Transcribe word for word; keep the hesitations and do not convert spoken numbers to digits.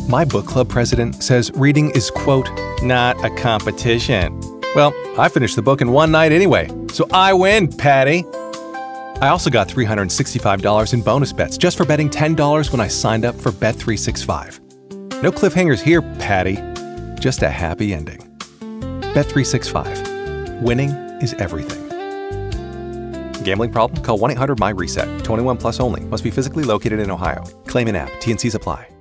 My book club president says reading is, quote, not a competition. Well, I finished the book in one night anyway, so I win, Patty. I also got three hundred sixty-five dollars in bonus bets just for betting ten dollars when I signed up for Bet three sixty-five. No cliffhangers here, Patty. Just a happy ending. Bet three sixty-five. Winning is everything. Gambling problem? Call one eight hundred my reset. twenty-one plus only. Must be physically located in Ohio. Claim in app. T and Cs apply.